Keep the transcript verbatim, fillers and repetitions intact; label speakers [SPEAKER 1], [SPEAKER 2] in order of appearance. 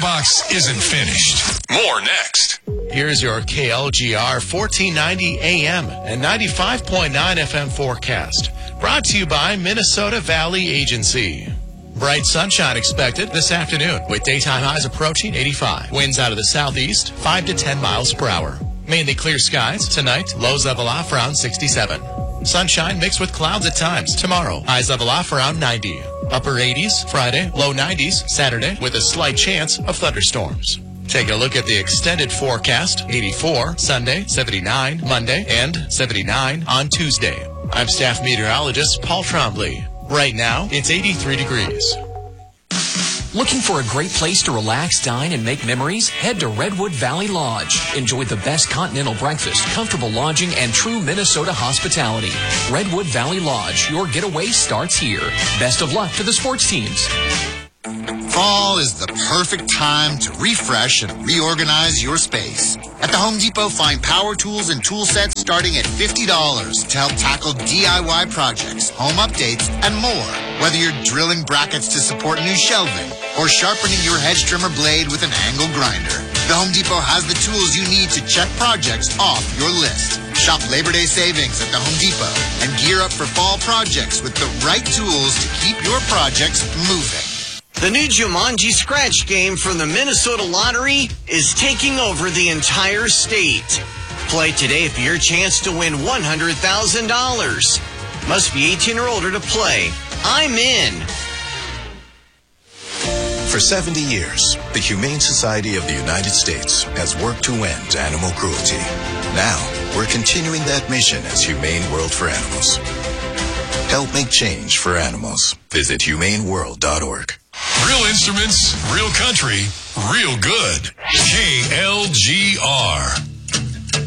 [SPEAKER 1] box isn't finished. More next.
[SPEAKER 2] Here's your K L G R fourteen ninety A M and ninety-five point nine F M forecast. Brought to you by Minnesota Valley Agency. Bright sunshine expected this afternoon with daytime highs approaching eighty-five. Winds out of the southeast, five to ten miles per hour. Mainly clear skies tonight, lows level off around sixty-seven. Sunshine mixed with clouds at times tomorrow. Highs level off around ninety. Upper eighties Friday, low nineties Saturday with a slight chance of thunderstorms. Take a look at the extended forecast. eighty-four Sunday, seventy-nine Monday, and seventy-nine on Tuesday. I'm staff meteorologist Paul Trombley. Right now, it's eighty-three degrees.
[SPEAKER 3] Looking for a great place to relax, dine, and make memories? Head to Redwood Valley Lodge. Enjoy the best continental breakfast, comfortable lodging, and true Minnesota hospitality. Redwood Valley Lodge. Your getaway starts here. Best of luck to the sports teams.
[SPEAKER 4] Fall is the perfect time to refresh and reorganize your space. At the Home Depot, find power tools and tool sets starting at fifty dollars to help tackle D I Y projects, home updates, and more. Whether you're drilling brackets to support new shelving or sharpening your hedge trimmer blade with an angle grinder, the Home Depot has the tools you need to check projects off your list. Shop Labor Day savings at the Home Depot and gear up for fall projects with the right tools to keep your projects moving.
[SPEAKER 5] The new Jumanji Scratch game from the Minnesota Lottery is taking over the entire state. Play today for your chance to win one hundred thousand dollars. Must be eighteen or older to play. I'm in.
[SPEAKER 6] For seventy years, the Humane Society of the United States has worked to end animal cruelty. Now, we're continuing that mission as Humane World for Animals. Help make change for animals. Visit humane world dot org.
[SPEAKER 1] Real instruments, real country, real good. K L G R.